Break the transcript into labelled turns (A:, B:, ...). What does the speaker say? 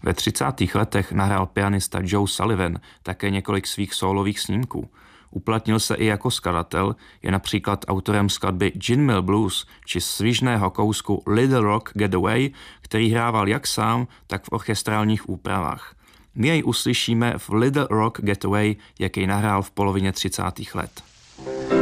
A: Ve 30. letech nahrál pianista Joe Sullivan také několik svých sólových snímků. Uplatnil se i jako skladatel, je například autorem skladby Gin Mill Blues či svižného kousku Little Rock Getaway, který hrával jak sám, tak v orchestrálních úpravách. My jej uslyšíme v Little Rock Getaway, jaký nahrál v polovině 30. let.